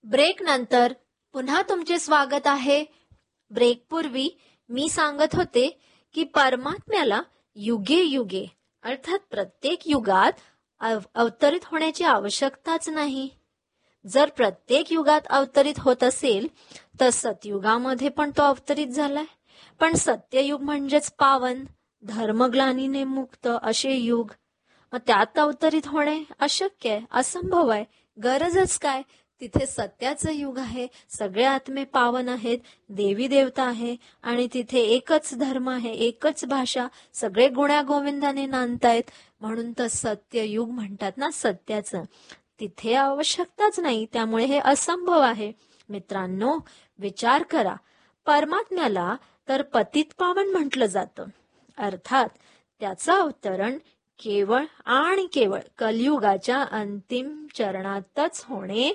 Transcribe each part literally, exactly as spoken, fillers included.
Break नंतर पुन्हा तुमचे स्वागत आहे. ब्रेक पूर्वी मी सांगत होते की परमात्म्याला युगे युगे अर्थात प्रत्येक युगात अव- अवतरित होण्याची आवश्यकताच नाही. जर प्रत्येक युगात अवतरित होत असेल तर सतयुगामध्ये पण तो अवतरित झालाय. पण सत्ययुग म्हणजेच पावन, धर्मग्लानीने मुक्त असे युग. मग त्यात अवतरित होणे अशक्य आहे, असंभव आहे. गरजच काय? तिथे सत्याचं युग आहे, सगळे आत्मे पावन आहेत, देवी देवता आहे आणि तिथे एकच धर्म आहे, एकच भाषा, सगळे गुण्या गोविंदाने नांदतायत. म्हणून तर सत्ययुग म्हणतात ना, सत्याचं. तिथे आवश्यकताच नाही, त्यामुळे हे असंभव आहे. मित्रांनो, विचार करा, परमात्म्याला तर पतित पावन म्हटलं जातं. अर्थात त्याचं अवतरण केवळ आणि केवळ कलियुगाच्या अंतिम चरणातच होणे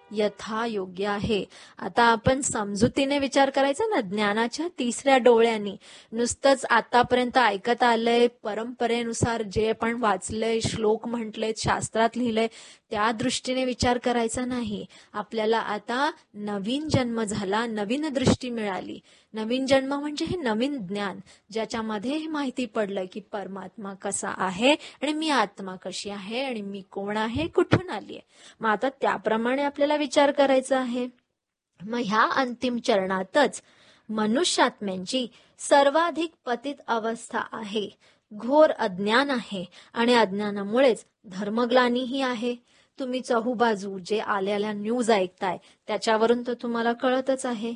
यथायोग्य आहे. आता आपण समजुतीने विचार करायचा ना, ज्ञानाच्या तिसऱ्या डोळ्यांनी. नुसतंच आतापर्यंत ऐकत आलंय, परंपरेनुसार जे आपण वाचलंय, श्लोक म्हटलेत, शास्त्रात लिहिलंय, त्या दृष्टीने विचार करायचा नाही. आपल्याला आता नवीन जन्म झाला, नवीन दृष्टी मिळाली. नवीन जन्म म्हणजे हे नवीन ज्ञान, ज्याच्यामध्ये हे माहिती पडलं की परमात्मा कसा आहे आणि मी आत्मा कशी आहे आणि मी कोण आहे, कुठून आली आहे. मग आता त्याप्रमाणे आपल्याला विचार करायचा आहे. मग ह्या अंतिम चरणातच मनुष्यात्म्यांची सर्वाधिक पतित अवस्था आहे. घोर अज्ञान आहे आणि अज्ञानामुळेच धर्मग्लानीही आहे. तुम्ही चहूबाजू जे आलेल्या न्यूज ऐकताय त्याच्यावरून तर तुम्हाला कळतच आहे.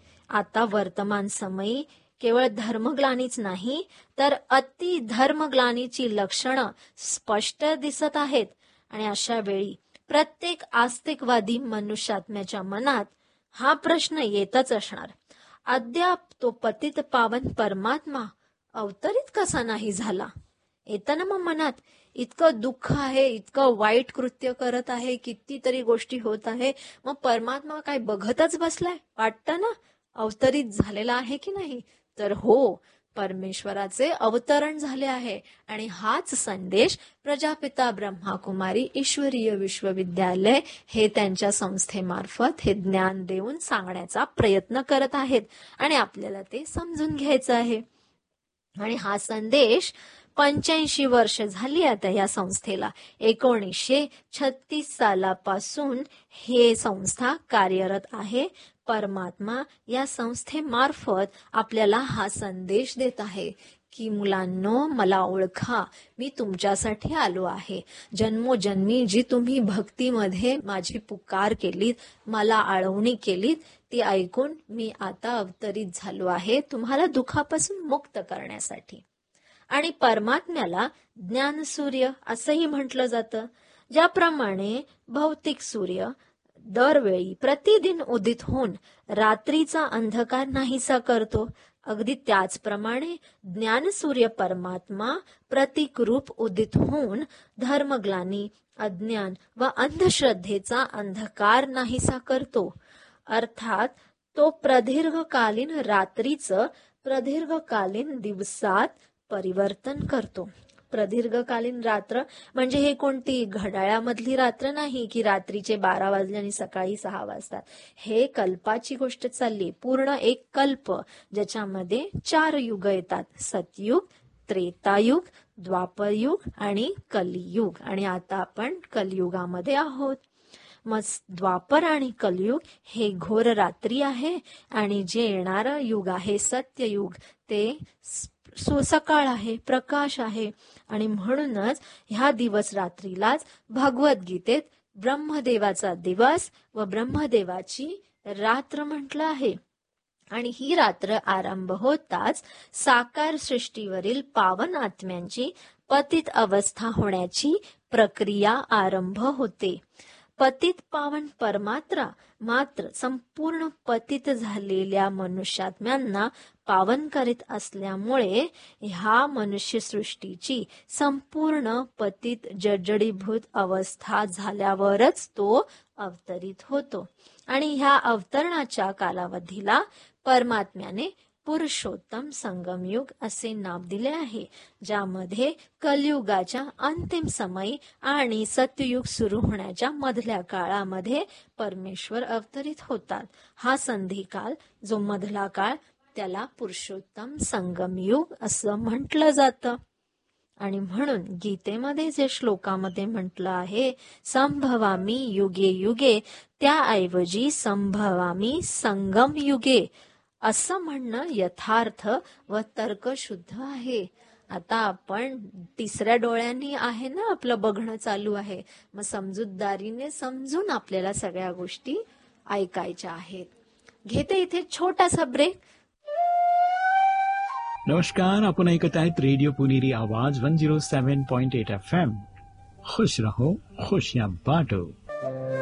आता वर्तमान समयी केवळ धर्मग्लानीच नाही तर अति धर्मग्लानीची लक्षणं स्पष्ट दिसत आहेत. आणि अशा वेळी प्रत्येक आस्तिकवादी मनुष्यात्म्याच्या मनात हा प्रश्न येतच असणार, अद्याप तो पतित पावन परमात्मा अवतरित कसा नाही झाला? येतं ना मग मनात. इतकं दुःख आहे, इतकं वाईट कृत्य करत आहे, कितीतरी गोष्टी होत आहे, मग परमात्मा काय बघतच बसलाय वाटतं ना? अवतरित झालेला आहे की नाही? तर हो, परमेश्वराचे अवतरण झाले आहे. आणि हाच संदेश प्रजापिता ब्रह्माकुमारी ईश्वरीय विश्वविद्यालय हे त्यांच्या संस्थेमार्फत हे ज्ञान देऊन सांगण्याचा प्रयत्न करत आहेत आणि आपल्याला ते समजून घ्यायचं आहे. आणि हा संदेश पंच्याऐंशी वर्ष झाली आता या संस्थेला. एकोणीसशे छत्तीस सालापासून हे संस्था कार्यरत आहे. परमात्मा या संस्थेमार्फत आपल्याला हा संदेश देत आहे की मुलांनो, मला ओळखा, मी तुमच्यासाठी आलो आहे. जन्मोजन्मी जी तुम्ही भक्तीमध्ये माझी पुकार केलीत, मला आळवणी केलीत, ती ऐकून मी आता अवतरित झालो आहे तुम्हाला दुःखापासून मुक्त करण्यासाठी. आणि परमात्म्याला ज्ञानसूर्य असंही म्हटलं जातं. ज्याप्रमाणे भौतिक सूर्य दरवेळी प्रतिदिन उदित होऊन रात्रीचा अंधकार नाहीसा करतो, अगदी त्याचप्रमाणे ज्ञानसूर्य परमात्मा प्रतीक रूप उदित होऊन धर्मग्लानी, अज्ञान व अंधश्रद्धेचा अंधकार नाहीसा करतो. अर्थात तो प्रदीर्घकालीन रात्रीचं प्रदीर्घकालीन दिवसात परिवर्तन करतो. प्रदीर्घकालीन रात्र म्हणजे हे कोणती घड्याळामधली रात्र नाही की रात्रीचे बारा वाजले आणि सकाळी सहा वाजतात. हे कल्पाची गोष्ट चालली, पूर्ण एक कल्प, ज्याच्यामध्ये चार युग येतात: सतयुग, त्रेतायुग, द्वापरयुग आणि कलियुग. आणि आता आपण कलियुगामध्ये आहोत. मग द्वापर आणि कलियुग हे घोर रात्री आहे आणि जे येणारं युग आहे सत्ययुग ते सकाळ आहे, प्रकाश आहे. आणि म्हणूनच ह्या दिवस रात्रीलाच भगवद्गीतेत ब्रह्मदेवाचा दिवस व ब्रह्मदेवाची रात्र म्हटलं आहे. आणि ही रात्र आरंभ होताच साकार सृष्टीवरील पावन आत्म्यांची पतित अवस्था होण्याची प्रक्रिया आरंभ होते. पतित पावन परमात्मा मात्र संपूर्ण पतित झालेल्या मनुष्यात्म्यांना पावन करीत असल्यामुळे ह्या मनुष्य सृष्टीची संपूर्ण पतित जडजडीभूत अवस्था झाल्यावरच तो अवतरित होतो. आणि ह्या अवतरणाच्या कालावधीला परमात्म्याने पुरुषोत्तम संगमयुग असे नाव दिले आहे, ज्यामध्ये कलियुगाच्या अंतिम समयी आणि सत्ययुग सुरू होण्याच्या मधल्या काळामध्ये परमेश्वर अवतरित होतात. हा संधिकाल जो मधला काळ त्याला पुरुषोत्तम संगमयुग असं म्हटलं जातं. आणि म्हणून गीतेमध्ये जे श्लोकामध्ये म्हटलं आहे संभवामी युगे युगे, त्याऐवजी संभवामी संगम युगे असं म्हणणं यथार्थ व तर्कशुद्ध आहे. आता आपण तिसऱ्या डोळ्यांनी आहे ना आपलं बघणं चालू आहे, मग समजूतदारीने समजून आपल्याला सगळ्या गोष्टी ऐकायच्या आहेत. घेते इथे छोटासा ब्रेक. नमस्कार, आपण ऐकत आहेत रेडिओ पुणेरी आवाज वन झिरो सेवन पॉइंट एट एफ एम. खुश रहो, खुशियां बांटो.